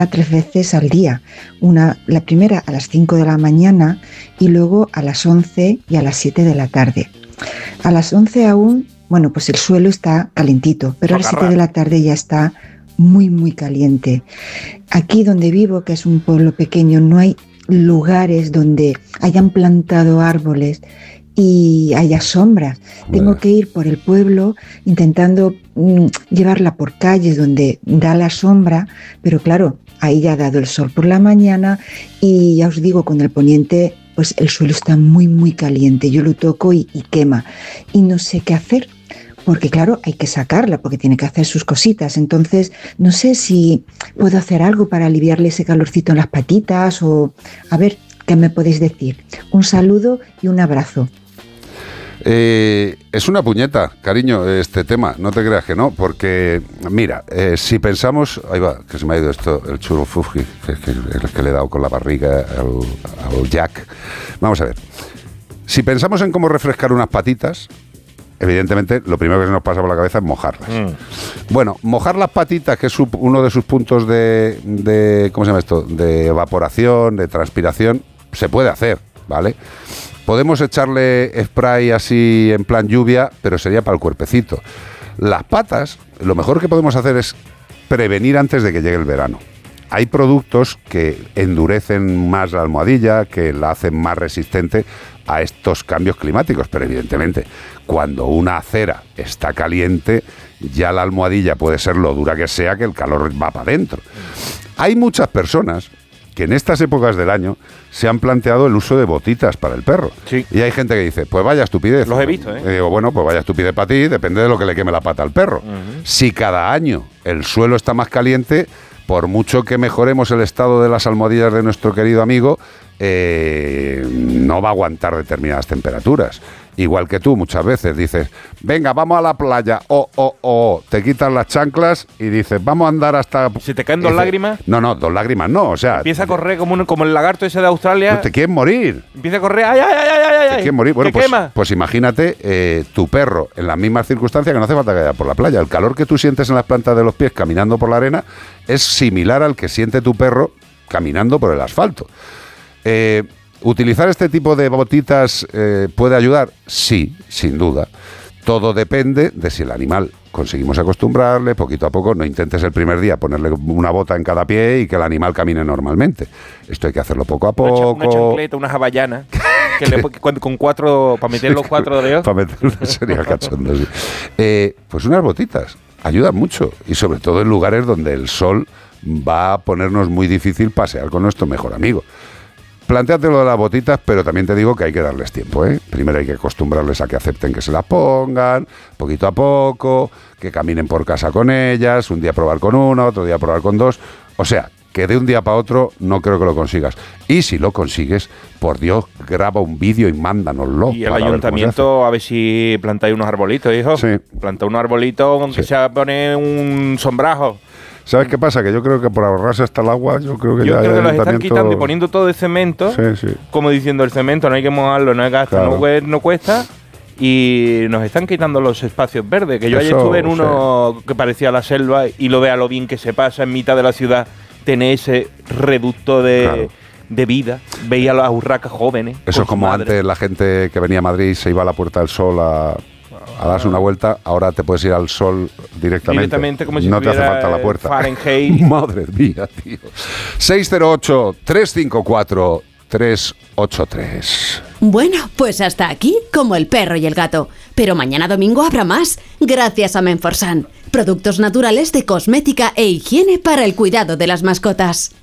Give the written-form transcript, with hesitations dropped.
3 veces al día. La primera a las 5 de la mañana y luego a las 11 y a las 7 de la tarde. A las 11 aún, bueno, pues el suelo está calentito, pero a las 7 de la tarde ya está muy, muy caliente. Aquí donde vivo, que es un pueblo pequeño, no hay lugares donde hayan plantado árboles y haya sombras. Tengo que ir por el pueblo intentando llevarla por calles donde da la sombra, pero claro, ahí ya ha dado el sol por la mañana y ya os digo, con el poniente pues el suelo está muy, muy caliente. Yo lo toco y quema y no sé qué hacer. Porque claro, hay que sacarla porque tiene que hacer sus cositas. Entonces, no sé si puedo hacer algo para aliviarle ese calorcito en las patitas o... A ver, ¿qué me podéis decir? Un saludo y un abrazo. Es una puñeta, cariño, este tema, no te creas que no, porque, mira, si pensamos... Ahí va, que se me ha ido esto, el churro Fuji, que le he dado con la barriga al Jack. Vamos a ver. Si pensamos en cómo refrescar unas patitas... Evidentemente, lo primero que se nos pasa por la cabeza es mojarlas. Bueno, mojar las patitas, que es uno de sus puntos de ¿cómo se llama esto? De evaporación, de transpiración, se puede hacer, ¿vale? Podemos echarle spray así en plan lluvia, pero sería para el cuerpecito. Las patas, lo mejor que podemos hacer es prevenir antes de que llegue el verano. Hay productos que endurecen más la almohadilla, que la hacen más resistente a estos cambios climáticos, pero evidentemente cuando una acera está caliente, ya la almohadilla puede ser lo dura que sea, que el calor va para adentro. Hay muchas personas que en estas épocas del año se han planteado el uso de botitas para el perro. Sí. Y hay gente que dice, pues vaya estupidez. Los he visto, ¿eh? Y digo, bueno, pues vaya estupidez para ti, depende de lo que le queme la pata al perro. Si cada año el suelo está más caliente, por mucho que mejoremos el estado de las almohadillas de nuestro querido amigo, no va a aguantar determinadas temperaturas. Igual que tú muchas veces dices, venga, vamos a la playa, te quitas las chanclas y dices, vamos a andar hasta... ¿Si te caen 2 lágrimas? No, 2 lágrimas no, o sea... Empieza a correr como el lagarto ese de Australia. No, te quieres morir. Empieza a correr, ¡ay! Te quieres morir. Bueno, pues imagínate tu perro en las mismas circunstancias, que no hace falta que vaya por la playa. El calor que tú sientes en las plantas de los pies caminando por la arena es similar al que siente tu perro caminando por el asfalto. ¿Utilizar este tipo de botitas puede ayudar? Sí, sin duda. Todo depende de si el animal conseguimos acostumbrarle poquito a poco. No intentes el primer día ponerle una bota en cada pie y que el animal camine normalmente. Esto hay que hacerlo poco a poco. Una chancleta, unas havallanas. Con 4, para meter los 4 dedos. Para meterlo sería cachondo, sí. Pues unas botitas ayudan mucho. Y sobre todo en lugares donde el sol va a ponernos muy difícil pasear con nuestro mejor amigo. Plantéate lo de las botitas, pero también te digo que hay que darles tiempo, ¿eh? Primero hay que acostumbrarles a que acepten que se las pongan, poquito a poco, que caminen por casa con ellas, un día probar con una, otro día probar con 2. O sea, que de un día para otro no creo que lo consigas. Y si lo consigues, por Dios, graba un vídeo y mándanoslo. Y el ayuntamiento, a ver si plantáis unos arbolitos, hijo. Sí. Planta unos arbolitos, aunque sea poner un sombrajo. ¿Sabes qué pasa? Que yo creo que por ahorrarse hasta el agua, yo creo que los están quitando y poniendo todo de cemento, como diciendo, el cemento no hay que mojarlo, no hay gasto, claro. no cuesta, y nos están quitando los espacios verdes, que yo ayer estuve en uno que parecía la selva y lo vea lo bien que se pasa en mitad de la ciudad, tener ese reducto de vida, veía a las urracas jóvenes. Eso es como antes la gente que venía a Madrid se iba a la Puerta del Sol a darse una vuelta, ahora te puedes ir al sol directamente como si no te hace falta la puerta. Fahrenheit. Madre mía, tío. 608-354-383. Bueno, pues hasta aquí, como el perro y el gato. Pero mañana domingo habrá más, gracias a Menforsan. Productos naturales de cosmética e higiene para el cuidado de las mascotas.